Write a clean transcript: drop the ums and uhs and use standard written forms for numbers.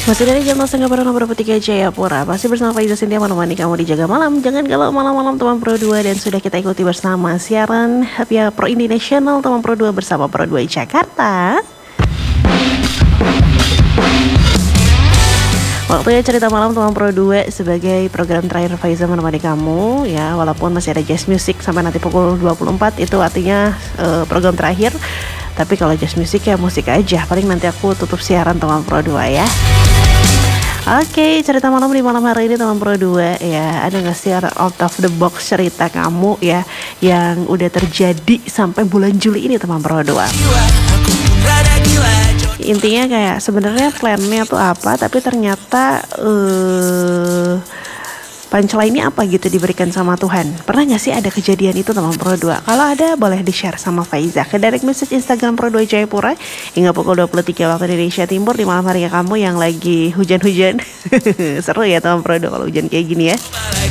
Masih dari jam 00.30 Jayapura. Masih bersama Faiza Cynthia menemani kamu di Jaga Malam. Jangan galau malam-malam teman Pro 2. Dan sudah kita ikuti bersama siaran via Pro Indie National teman Pro 2 bersama Pro 2 Jakarta. Waktunya cerita malam teman Pro 2 sebagai program terakhir Faiza menemani kamu ya. Walaupun masih ada jazz music sampai nanti pukul 24, itu artinya program terakhir. Tapi kalau jazz music ya musik aja. Paling nanti aku tutup siaran teman Pro 2 ya. Oke, cerita malam di malam hari ini teman Pro 2 ya. Ada gak sih out of the box cerita kamu ya yang udah terjadi sampai bulan Juli ini teman Pro 2? Intinya kayak sebenarnya plannya tuh apa, tapi ternyata punchline-nya apa gitu diberikan sama Tuhan. Pernah gak sih ada kejadian itu teman Pro 2? Kalau ada boleh di-share sama Faiza ke direct message Instagram Pro 2 Jayapura hingga pukul 23 waktu Indonesia Timur di malam hari kamu yang lagi hujan-hujan. Seru ya teman Pro 2 kalau hujan kayak gini ya.